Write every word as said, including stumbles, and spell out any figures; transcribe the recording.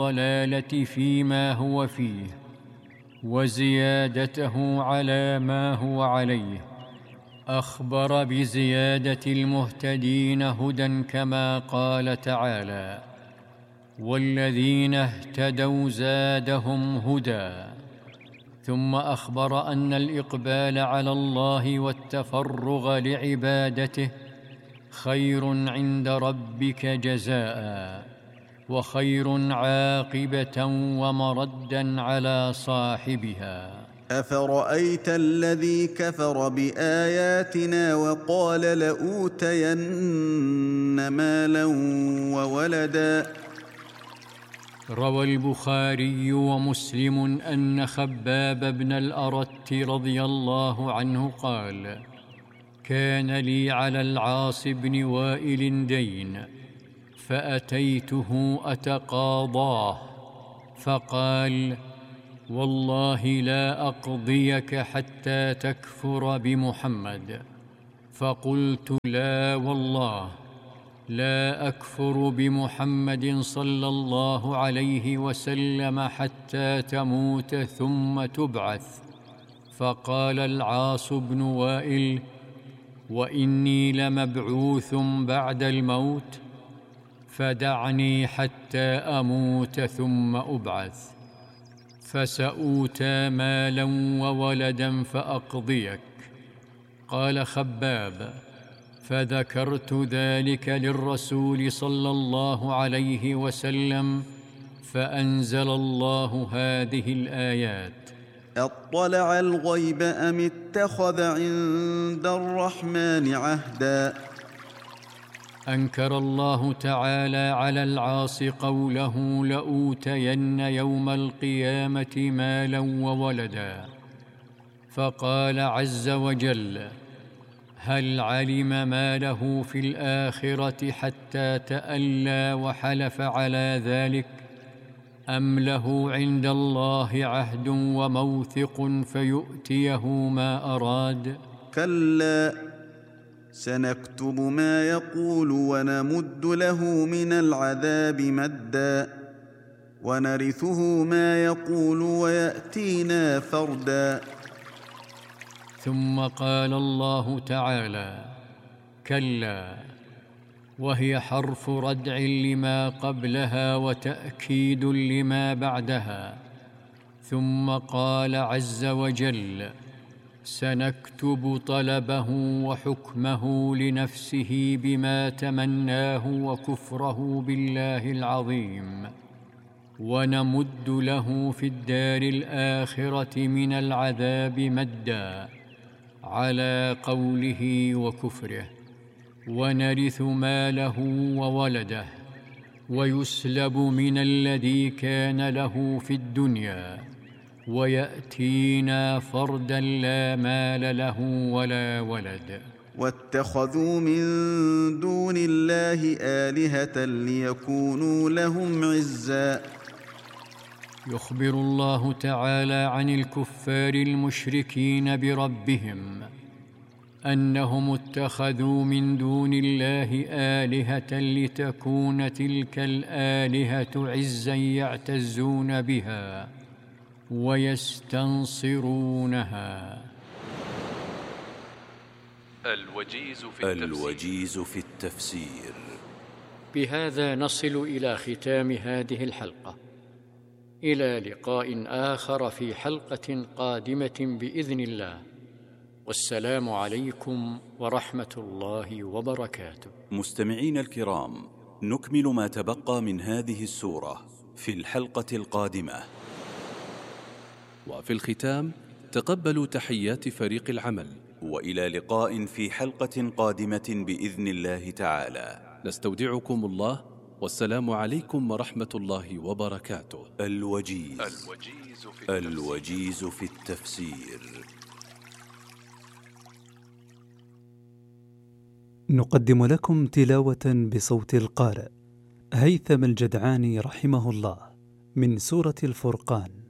الضلالة فيما هو فيه وزيادته على ما هو عليه. أخبر بزيادة المهتدين هدى كما قال تعالى: والذين اهتدوا زادهم هدى. ثم أخبر أن الإقبال على الله والتفرغ لعبادته خير عند ربك جزاء، وخير عاقبة ومردا على صاحبها. أفرأيت الذي كفر بآياتنا وقال لأوتين مالا وولدا؟ روى البخاري ومسلم أن خباب بن الأرت رضي الله عنه قال: كان لي على العاص بن وائل دين، فأتيته أتقاضاه، فقال: والله لا أقضيك حتى تكفر بمحمد. فقلت: لا والله لا أكفر بمحمد صلى الله عليه وسلم حتى تموت ثم تبعث. فقال العاص بن وائل: وإني لمبعوث بعد الموت، فدعني حتى أموت ثم أبعث، فسأوتى مالا وولدا فأقضيك. قال خباب: فذكرت ذلك للرسول صلى الله عليه وسلم، فأنزل الله هذه الآيات: أطلع الغيب أم اتخذ عند الرحمن عهدا؟ أنكر الله تعالى على العاص قوله: لأوتين يوم القيامة مالا وولدا. فقال عز وجل: هل علم ما له في الآخرة حتى تألى وحلف على ذلك، أم له عند الله عهد وموثق فيؤتيه ما أراد؟ كلا سنكتب ما يقول ونمد له من العذاب مدا، ونرثه ما يقول ويأتينا فردا. ثم قال الله تعالى: كلا، وهي حرف ردع لما قبلها وتأكيد لما بعدها. ثم قال عز وجل: سنكتب طلبه وحكمه لنفسه بما تمناه وكفره بالله العظيم، ونمد له في الدار الآخرة من العذاب مدا، على قوله وكفره، ونرث ماله وولده، ويسلب من الذي كان له في الدنيا، ويأتينا فردا لا مال له ولا ولد. واتخذوا من دون الله آلهة ليكونوا لهم عزا. يخبر الله تعالى عن الكفار المشركين بربهم أنهم اتخذوا من دون الله آلهة لتكون تلك الآلهة عزا يعتزون بها ويستنصرونها. الوجيز في التفسير, الوجيز في التفسير. بهذا نصل إلى ختام هذه الحلقة. إلى لقاء آخر في حلقة قادمة بإذن الله، والسلام عليكم ورحمة الله وبركاته. مستمعين الكرام، نكمل ما تبقى من هذه السورة في الحلقة القادمة. وفي الختام تقبلوا تحيات فريق العمل، وإلى لقاء في حلقة قادمة بإذن الله تعالى. نستودعكم الله، والسلام عليكم ورحمة الله وبركاته. الوجيز, الوجيز, في, الوجيز في التفسير. نقدم لكم تلاوة بصوت القارئ هيثم الجدعاني رحمه الله من سورة الفرقان.